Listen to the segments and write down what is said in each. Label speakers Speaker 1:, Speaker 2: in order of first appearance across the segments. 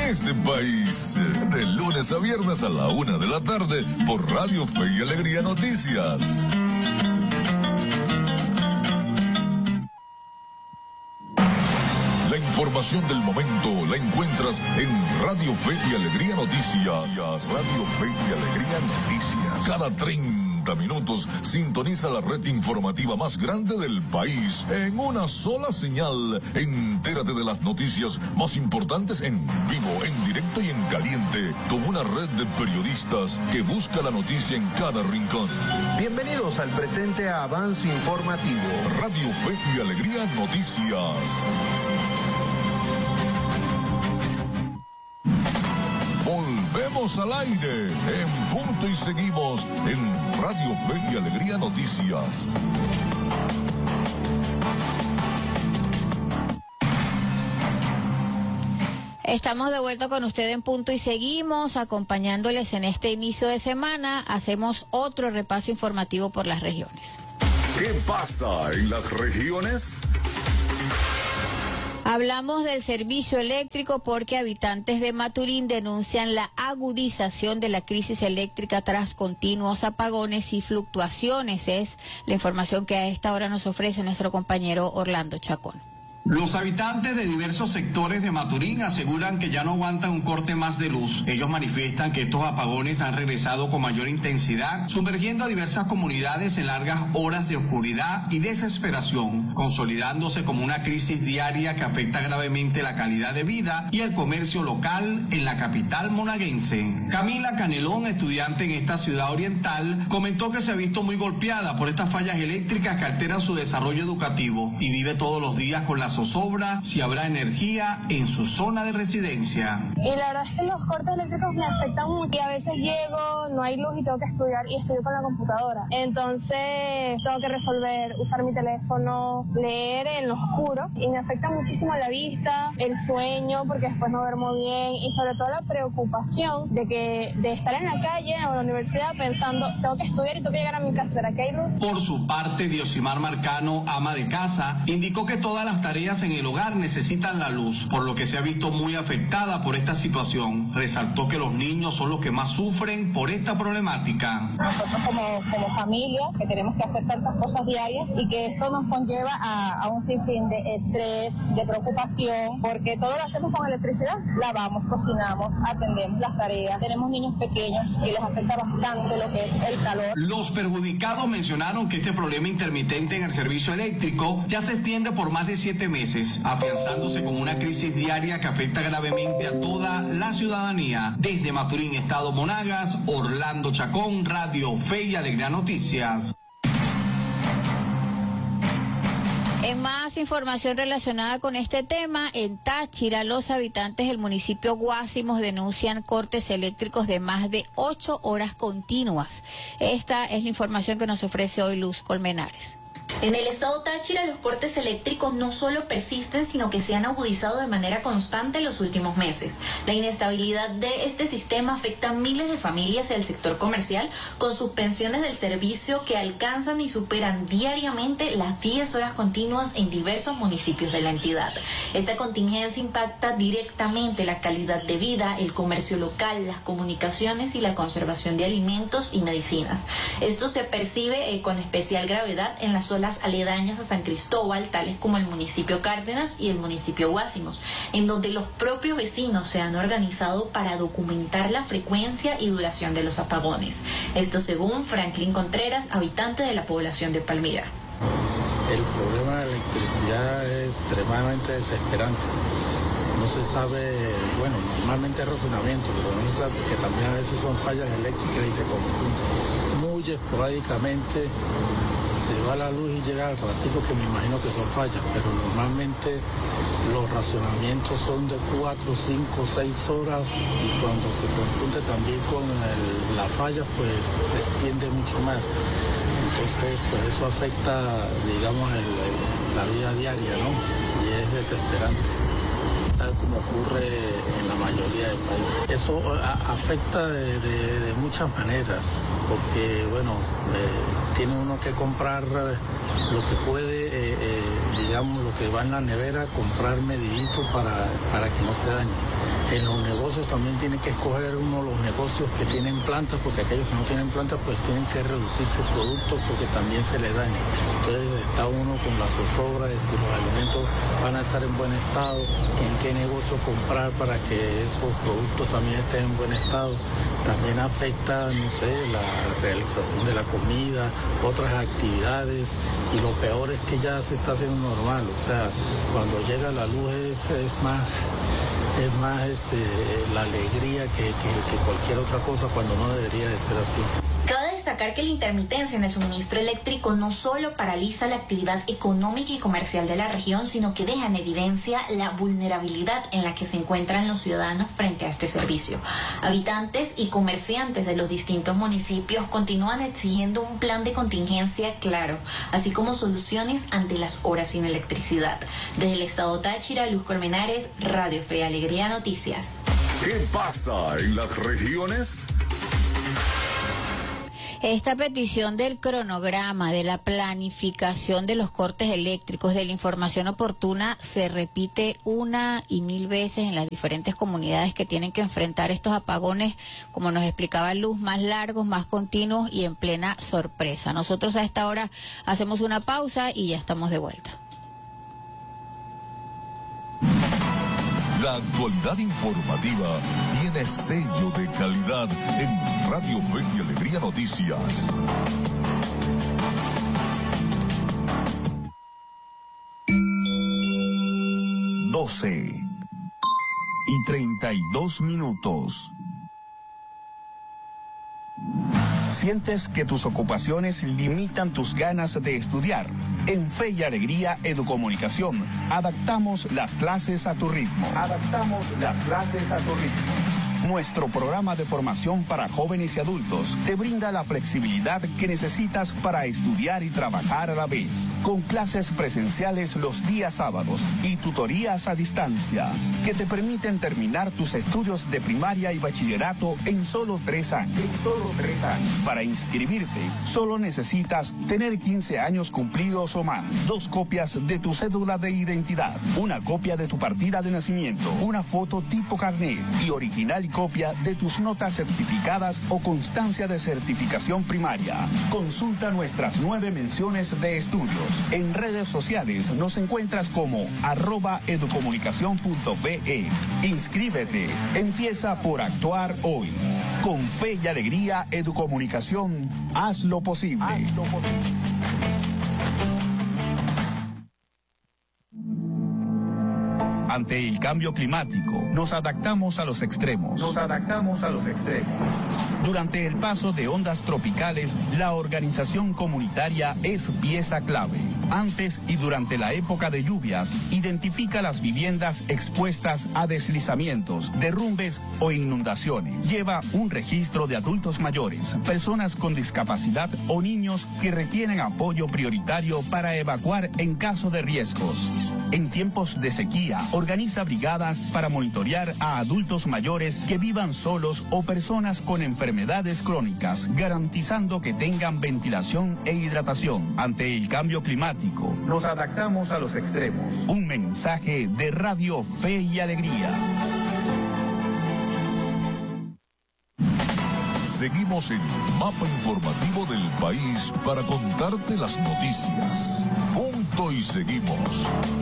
Speaker 1: este país. De lunes a viernes a la 1 de la tarde por Radio Fe y Alegría Noticias. La información del momento la encuentras en Radio Fe y Alegría Noticias. Radio Fe y Alegría Noticias. Cada 30 minutos sintoniza la red informativa más grande del país en una sola señal. Entérate de las noticias más importantes en vivo, en directo y en caliente, con una red de periodistas que busca la noticia en cada rincón.
Speaker 2: Bienvenidos al presente avance informativo.
Speaker 1: Radio Fe y Alegría Noticias. Volvemos al aire en punto y seguimos en Radio Fe y Alegría Noticias.
Speaker 3: Estamos de vuelta con usted en punto y seguimos acompañándoles en este inicio de semana. Hacemos otro repaso informativo por las regiones.
Speaker 1: ¿Qué pasa en las regiones?
Speaker 3: Hablamos del servicio eléctrico porque habitantes de Maturín denuncian la agudización de la crisis eléctrica tras continuos apagones y fluctuaciones. Es la información que a esta hora nos ofrece nuestro compañero Orlando Chacón.
Speaker 4: Los habitantes de diversos sectores de Maturín aseguran que ya no aguantan un corte más de luz. Ellos manifiestan que estos apagones han regresado con mayor intensidad, sumergiendo a diversas comunidades en largas horas de oscuridad y desesperación, consolidándose como una crisis diaria que afecta gravemente la calidad de vida y el comercio local en la capital monaguense. Camila Canelón, estudiante en esta ciudad oriental, comentó que se ha visto muy golpeada por estas fallas eléctricas que alteran su desarrollo educativo y vive todos los días con la zozobra si habrá energía en su zona de residencia.
Speaker 5: Y la verdad es que los cortes eléctricos me afectan mucho y a veces llego, no hay luz y tengo que estudiar y estudio con la computadora. Entonces tengo que resolver, usar mi teléfono, leer en lo oscuro y me afecta muchísimo la vista, el sueño porque después no duermo bien y sobre todo la preocupación de estar en la calle o en la universidad pensando tengo que estudiar y tengo que llegar a mi casa, ¿será que hay luz?
Speaker 4: Por su parte, Diosimar Marcano, ama de casa, indicó que todas las tareas en el hogar necesitan la luz, por lo que se ha visto muy afectada por esta situación. Resaltó que los niños son los que más sufren por esta problemática.
Speaker 5: Nosotros como familia, que tenemos que hacer tantas cosas diarias y que esto nos conlleva a un sinfín de estrés, de preocupación, porque todo lo hacemos con electricidad. Lavamos, cocinamos, atendemos las tareas. Tenemos niños pequeños que les afecta bastante lo que es el calor.
Speaker 4: Los perjudicados mencionaron que este problema intermitente en el servicio eléctrico ya se extiende por más de 7 meses, afianzándose como una crisis diaria que afecta gravemente a toda la ciudadanía. Desde Maturín, Estado Monagas, Orlando Chacón, Radio Fe y Alegría Noticias.
Speaker 3: En más información relacionada con este tema, en Táchira, los habitantes del municipio Guásimos denuncian cortes eléctricos de más de 8 horas continuas. Esta es la información que nos ofrece hoy Luz Colmenares.
Speaker 6: En el estado Táchira, los cortes eléctricos no solo persisten, sino que se han agudizado de manera constante en los últimos meses. La inestabilidad de este sistema afecta a miles de familias del sector comercial, con suspensiones del servicio que alcanzan y superan diariamente las 10 horas continuas en diversos municipios de la entidad. Esta contingencia impacta directamente la calidad de vida, el comercio local, las comunicaciones y la conservación de alimentos y medicinas. Esto se percibe con especial gravedad en las zonas aledañas a San Cristóbal, tales como el municipio Cárdenas y el municipio Guásimos, en donde los propios vecinos se han organizado para documentar la frecuencia y duración de los apagones. Esto según Franklin Contreras, habitante de la población de Palmira.
Speaker 7: El problema de la electricidad es extremadamente desesperante. No se sabe, bueno, normalmente es razonamiento, pero no se sabe porque también a veces son fallas eléctricas y se confunden. Muy esporádicamente se va la luz y llega al ratico que me imagino que son fallas, pero normalmente los racionamientos son de 4, 5, 6 horas y cuando se confunde también con la falla pues se extiende mucho más. Entonces pues eso afecta, digamos, la vida diaria, ¿no? Y es desesperante, tal como ocurre en la mayoría del país. Eso afecta de muchas maneras, porque bueno, tiene uno que comprar lo que puede digamos, lo que va en la nevera, comprar medidito para que no se dañe. En los negocios también tiene que escoger uno los negocios que tienen plantas, porque aquellos que no tienen plantas pues tienen que reducir sus productos porque también se les daña. Entonces está uno con la zozobra de si los alimentos van a estar en buen estado, en qué negocio comprar para que esos productos también estén en buen estado. También afecta, no sé, la realización de la comida, otras actividades, y lo peor es que ya se está haciendo normal. O sea, cuando llega la luz es más la alegría que cualquier otra cosa, cuando no debería de ser así.
Speaker 6: Cabe destacar que la intermitencia en el suministro eléctrico no solo paraliza la actividad económica y comercial de la región, sino que deja en evidencia la vulnerabilidad en la que se encuentran los ciudadanos frente a este servicio. Habitantes y comerciantes de los distintos municipios continúan exigiendo un plan de contingencia claro, así como soluciones ante las horas sin electricidad. Desde el estado Táchira, Luz Colmenares, Radio Fe y Alegría Noticias.
Speaker 1: ¿Qué pasa en las regiones?
Speaker 3: Esta petición del cronograma, de la planificación de los cortes eléctricos, de la información oportuna, se repite una y mil veces en las diferentes comunidades que tienen que enfrentar estos apagones, como nos explicaba Luz, más largos, más continuos y en plena sorpresa. Nosotros a esta hora hacemos una pausa y ya estamos de vuelta.
Speaker 1: La actualidad informativa tiene sello de calidad en Radio Fe y Alegría Noticias. y 32 minutos. ¿Sientes que tus ocupaciones limitan tus ganas de estudiar? En Fe y Alegría Educomunicación, adaptamos las clases a tu ritmo. Nuestro programa de formación para jóvenes y adultos te brinda la flexibilidad que necesitas para estudiar y trabajar a la vez, con clases presenciales los días sábados y tutorías a distancia, que te permiten terminar tus estudios de primaria y bachillerato en solo 3 años. Para inscribirte, solo necesitas tener 15 años cumplidos o más, 2 copias de tu cédula de identidad, una copia de tu partida de nacimiento, una foto tipo carnet y original y copia de tus notas certificadas o constancia de certificación primaria. Consulta nuestras 9 menciones de estudios. En redes sociales nos encuentras como @educomunicacion.fe. Inscríbete. Empieza por actuar hoy. Con Fe y Alegría Educomunicación, haz lo posible. Ante el cambio climático, nos adaptamos a los extremos. Durante el paso de ondas tropicales, la organización comunitaria es pieza clave. Antes y durante la época de lluvias, identifica las viviendas expuestas a deslizamientos, derrumbes o inundaciones. Lleva un registro de adultos mayores, personas con discapacidad o niños que requieren apoyo prioritario para evacuar en caso de riesgos. En tiempos de sequía, organiza brigadas para monitorear a adultos mayores que vivan solos o personas con enfermedades crónicas, garantizando que tengan ventilación e hidratación. Ante el cambio climático, nos adaptamos a los extremos. Un mensaje de Radio Fe y Alegría. Seguimos en Mapa Informativo del País para contarte las noticias. Punto y seguimos.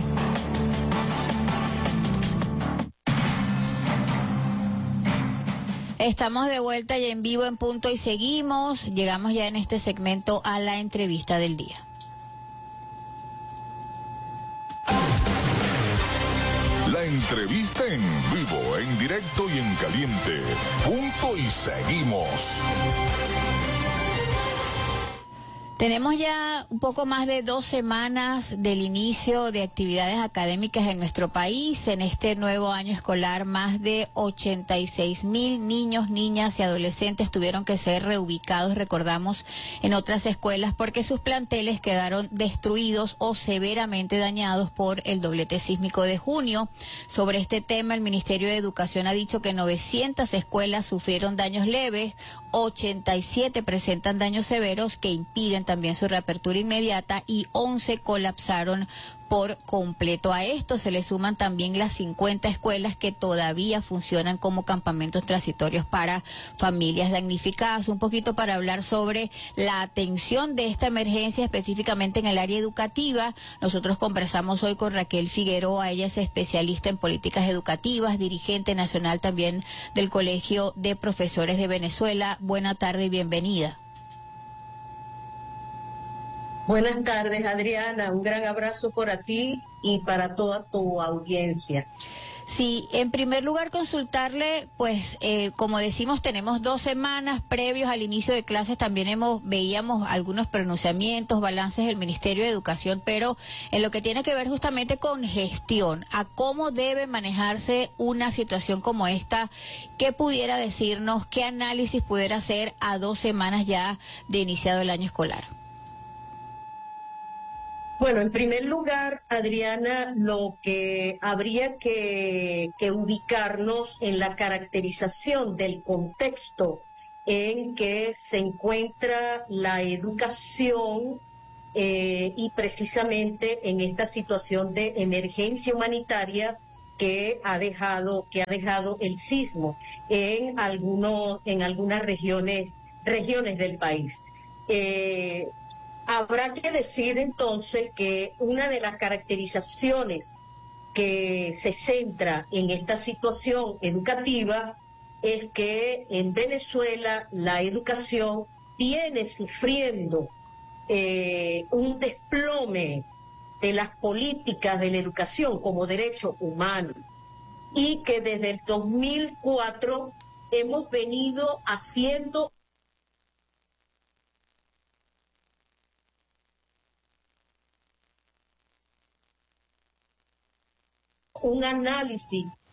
Speaker 3: Estamos de vuelta ya en vivo en Punto y seguimos. Llegamos ya en este segmento a la entrevista del día.
Speaker 1: La entrevista en vivo, en directo y en caliente. Punto y seguimos.
Speaker 3: Tenemos ya un poco más de 2 semanas del inicio de actividades académicas en nuestro país. En este nuevo año escolar, más de 86,000 niños, niñas y adolescentes tuvieron que ser reubicados, recordamos, en otras escuelas porque sus planteles quedaron destruidos o severamente dañados por el doblete sísmico de junio. Sobre este tema, el Ministerio de Educación ha dicho que 900 escuelas sufrieron daños leves, 87 presentan daños severos que impiden también también su reapertura inmediata y 11 colapsaron por completo. A esto se le suman también las 50 escuelas que todavía funcionan como campamentos transitorios para familias damnificadas. Un poquito para hablar sobre la atención de esta emergencia específicamente en el área educativa. Nosotros conversamos hoy con Raquel Figueroa, ella es especialista en políticas educativas, dirigente nacional también del Colegio de Profesores de Venezuela. Buena tarde y bienvenida.
Speaker 8: Buenas tardes, Adriana. Un gran abrazo para ti y para toda tu audiencia.
Speaker 3: Sí, en primer lugar consultarle, pues como decimos, tenemos 2 semanas previos al inicio de clases, también veíamos algunos pronunciamientos, balances del Ministerio de Educación, pero en lo que tiene que ver justamente con gestión, a cómo debe manejarse una situación como esta, ¿qué pudiera decirnos, qué análisis pudiera hacer a 2 semanas ya de iniciado el año escolar?
Speaker 8: Bueno, en primer lugar, Adriana, lo que habría que ubicarnos en la caracterización del contexto en que se encuentra la educación y precisamente en esta situación de emergencia humanitaria que ha dejado el sismo en algunas regiones del país. Habrá que decir entonces que una de las caracterizaciones que se centra en esta situación educativa es que en Venezuela la educación viene sufriendo un desplome de las políticas de la educación como derecho humano y que desde el 2004 hemos venido haciendo un análisis